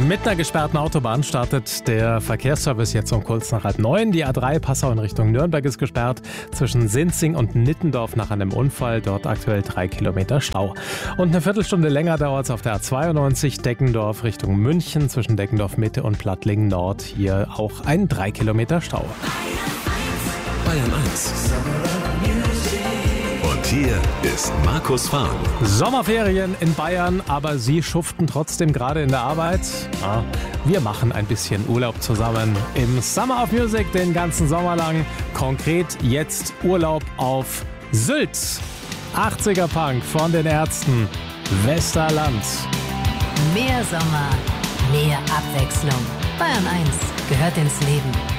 Mit einer gesperrten Autobahn startet der Verkehrsservice jetzt um kurz nach 8:30. Die A3 Passau in Richtung Nürnberg ist gesperrt. Zwischen Sinzing und Nittendorf nach einem Unfall. Dort aktuell 3 Kilometer Stau. Und eine Viertelstunde länger dauert es auf der A92 Deggendorf Richtung München. Zwischen Deggendorf Mitte und Plattlingen Nord. Hier auch ein 3 Kilometer Stau. Bayern 1. Und hier ist Markus Fahren. Sommerferien in Bayern, aber Sie schuften trotzdem gerade in der Arbeit. Ja, wir machen ein bisschen Urlaub zusammen im Summer of Music den ganzen Sommer lang. Konkret jetzt Urlaub auf Sylt. 80er Punk von den Ärzten. Westerland. Mehr Sommer, mehr Abwechslung. Bayern 1 gehört ins Leben.